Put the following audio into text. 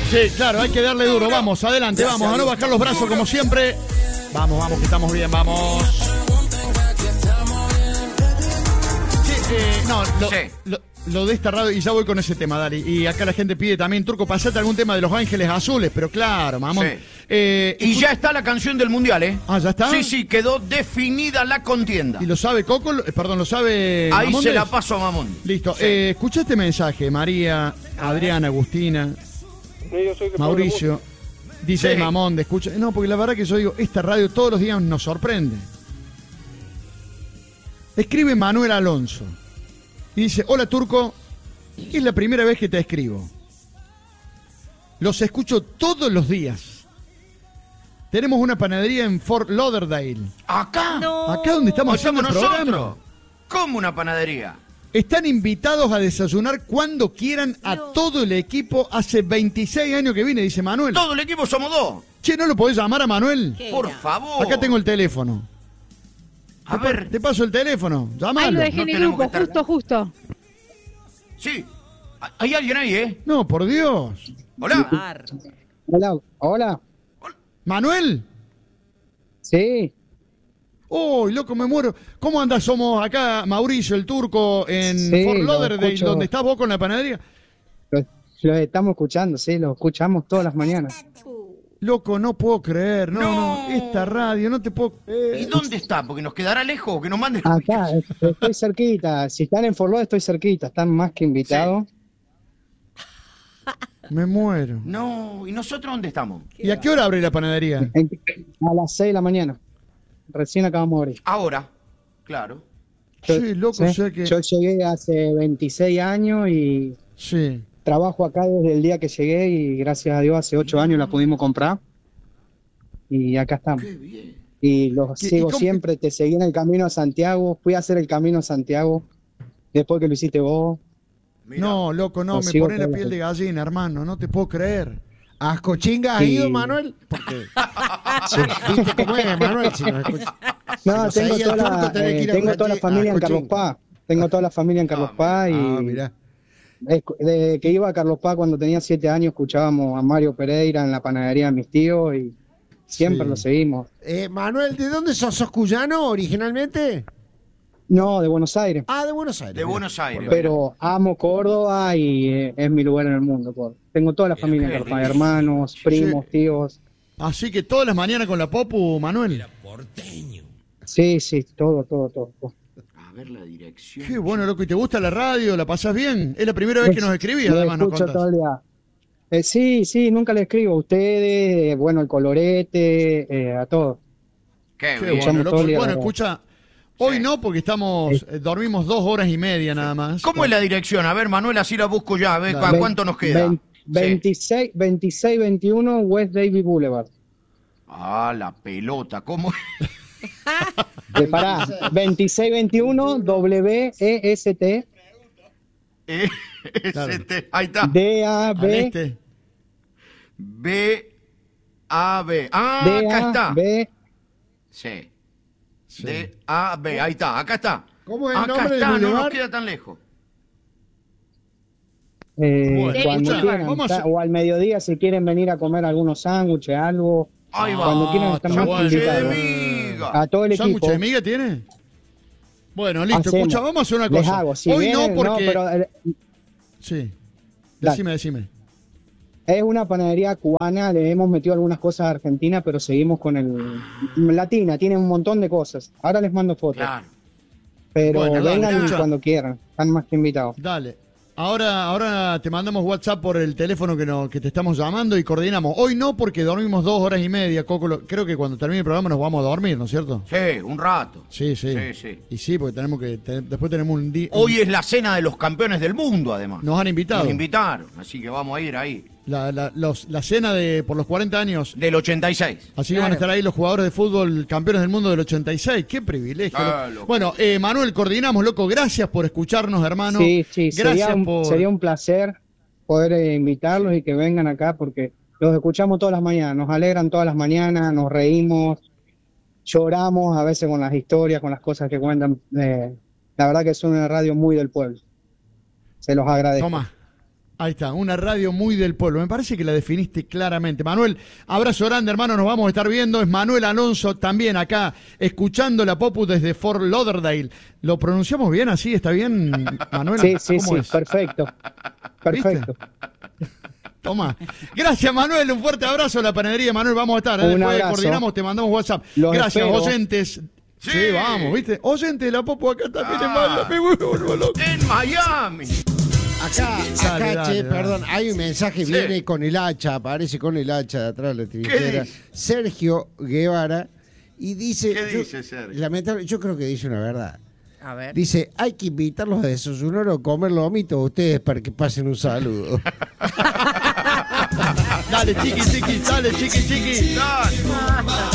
Sí, claro, hay que darle duro. Vamos, adelante, vamos. A no bajar los brazos como siempre. Vamos, vamos, que estamos bien, vamos. Sí, lo de esta radio, y ya voy con ese tema, Dali. Y acá la gente pide también, Turco, pasate algún tema de Los Ángeles Azules, pero claro, mamón. Sí. Y ya está la canción del Mundial, ¿eh? Ah, ¿ya está? Sí, quedó definida la contienda. ¿Y lo sabe Coco? Perdón, ¿lo sabe Ahí Mamondes? se la paso a Mamón. Listo. Sí. Escucha este mensaje, María, Adriana, Agustina, Mauricio, dice Sí. Mamonde, escucha. No, porque la verdad que yo digo, esta radio todos los días nos sorprende. Escribe Manuel Alonso y dice, hola Turco, es la primera vez que te escribo. Los escucho todos los días. Tenemos una panadería en Fort Lauderdale. ¿Acá? No. Acá donde estamos haciendo el nosotros? programa. ¿Cómo una panadería? Están invitados a desayunar cuando quieran a todo el equipo. Hace 26 años que vine, dice Manuel. Todo el equipo somos dos. Che, ¿no lo podés llamar a Manuel? ¿Qué Por era? favor. Acá tengo el teléfono. A ver. Te paso el teléfono. Ahí Llámalo. lo dejé No en el tenemos grupo, que estar- justo. Sí. Hay alguien ahí, ¿eh? No, por Dios. Hola. Ar. Hola, hola. ¿Manuel? Sí, Uy, loco, me muero. ¿Cómo andás? Somos acá, Mauricio, el Turco, en Sí, Fort lo Lauderdale, escucho. donde estás vos con la panadería. lo estamos escuchando, sí, lo escuchamos todas las mañanas. Loco, no puedo creer. No, No. esta radio, no te puedo creer. ¿Y dónde está? Porque nos quedará lejos, que nos manden. Acá, estoy cerquita. Si están en Fort Lauderdale, estoy cerquita. Están más que invitados. Me muero. No, ¿y nosotros dónde estamos? ¿Y a qué hora abre la panadería? A las 6 de la mañana. Recién acabamos de abrir. Ahora, claro. Sí, loco, ¿Sí? o sea que... Yo llegué hace 26 años y Sí. trabajo acá desde el día que llegué y gracias a Dios hace 8 años la pudimos comprar. Y acá estamos. Qué bien. Y los ¿Y sigo cómo- siempre, te seguí en el camino a Santiago, fui a hacer el camino a Santiago, después que lo hiciste vos. Mirá. No, loco, no, Lo me sigo pone la todas piel las de gallina, hermano, no te puedo creer. ¿A Cochinga has Sí. ido, Manuel? Porque ¿viste cómo es, Manuel? Si nos escucha. No, Si nos tengo seguía toda el turco, la, tenés que ir a tengo toda la Cochinga- familia a en Carlos Cochinga. Paz, tengo toda la familia en Carlos Paz y Ah, mirá. desde que iba a Carlos Paz cuando tenía 7 años escuchábamos a Mario Pereira en la panadería de mis tíos y siempre Sí. lo seguimos. Manuel, ¿de dónde sos? ¿Sos cuyano originalmente? No, de Buenos Aires, Ah, de Buenos Aires. De mira. Buenos Aires. pero amo Córdoba y es mi lugar en el mundo, Córdoba. Tengo toda la Mira, familia en qué Carlos Paz, lindo. hermanos, primos, tíos. Así que todas las mañanas con la Popu, Manuel. Sí, sí, todo. A ver la dirección. Qué bueno, loco. ¿Y te gusta la radio? ¿La pasás bien? Es la primera vez que nos escribís, Lo además, nos escucho contás. todo el día. Sí, nunca le escribo a ustedes, bueno, el colorete, a todos. Qué Qué bien. bueno, Escuchamos loco. todo el día, Bueno, la verdad. escucha, hoy Sí. no, porque dormimos 2 horas y media nada más. ¿Cómo es la dirección? A ver, Manuel, así la busco ya. A ver, Dale. ¿cuánto nos queda? Sí. 2621 West Davis Boulevard. Ah, la pelota. ¿Cómo? Pará, 2621 WEST Claro. Ahí está. Al DAB este. B-A-B. Ah, acá está. DAB. Sí. Sí. D-A-B. Ahí está, acá está. ¿Cómo es el Acá nombre del está, no nos bulevar? queda tan lejos. Bueno, Cuando escuchá, quieran, vamos a- o al mediodía si quieren venir a comer algunos sándwiches, algo. Ahí va. Cuando quieran están más bueno. Sándwich de invitados. miga. A todo el ¿Sándwich equipo. de miga tiene? Bueno, listo. Hacemos. Escucha, vamos a hacer una Les cosa. hago, si Hoy vienen, no, porque... pero Sí. Dale. Decime. es una panadería cubana, le hemos metido algunas cosas a Argentina, pero seguimos con el latina, tiene un montón de cosas. Ahora les mando fotos, Claro. pero Bueno, dale, vengan escucha. cuando quieran, están más que invitados. Dale. Ahora te mandamos WhatsApp por el teléfono que te estamos llamando y coordinamos. Hoy no, porque dormimos 2 horas y media, Coco. Creo que cuando termine el programa nos vamos a dormir, ¿no es cierto? Sí, un rato. Sí. Sí. Y sí, porque tenemos que... después tenemos un día... Hoy es la cena de los campeones del mundo, además. Nos han invitado. Nos invitaron, así que vamos a ir ahí. La cena por los 40 años. Del 86. Así que van a estar ahí los jugadores de fútbol campeones del mundo del 86. ¡Qué privilegio! Ah, loco. loco. Bueno, Manuel, coordinamos, loco. Gracias por escucharnos, hermano. Sí, Gracias por... sería un placer poder invitarlos y que vengan acá porque los escuchamos todas las mañanas, nos alegran todas las mañanas, nos reímos, lloramos a veces con las historias, con las cosas que cuentan. La verdad que es una radio muy del pueblo. Se los agradezco. Toma. Ahí está, una radio muy del pueblo. Me parece que la definiste claramente. Manuel, abrazo grande, hermano, nos vamos a estar viendo. Es Manuel Alonso también acá, escuchando la Popu desde Fort Lauderdale. ¿Lo pronunciamos bien así? ¿Está bien, Manuel? Sí, ¿Cómo es? perfecto. Perfecto. Toma. Gracias, Manuel. Un fuerte abrazo a la panadería, Manuel. Vamos a estar. Un Después abrazo. coordinamos, te mandamos WhatsApp. Los Gracias, espero. oyentes. Sí, vamos, ¿viste? Oyentes de la Popu acá también en Miami. Me vuelvo loco. En Miami. Acá, Dale, che, dale. perdón, hay un mensaje, Sí. viene con el hacha, aparece con el hacha de atrás de la trinchera. dice? Sergio Guevara, y dice... ¿Qué dice, Sergio? Lamentable, yo creo que dice una verdad. A ver. Dice, hay que invitarlos a desayunar o comer lomito a ustedes para que pasen un saludo. Dale, chiqui, dale, chiqui. Dale.